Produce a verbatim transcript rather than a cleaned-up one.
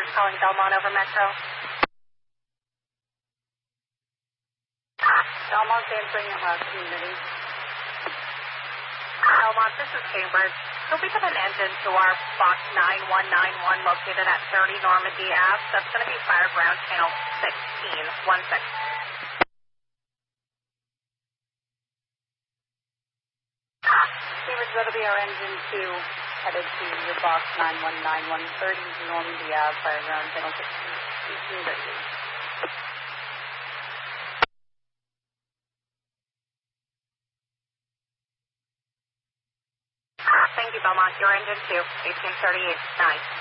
Calling Belmont over Metro. Belmont answering uh, community. Belmont, this is Cambridge. Could we put an engine to our box nine one nine one located at thirty Normandy Ave? That's going to be Fireground Channel sixteen, one six. Cambridge, that'll be our engine two, headed to your box nine one nine one, thirty Normandy Ave, Fireground Channel sixteen, New Jersey. Thank you, Belmont. Your engine two, eighteen thirty-eight, nine.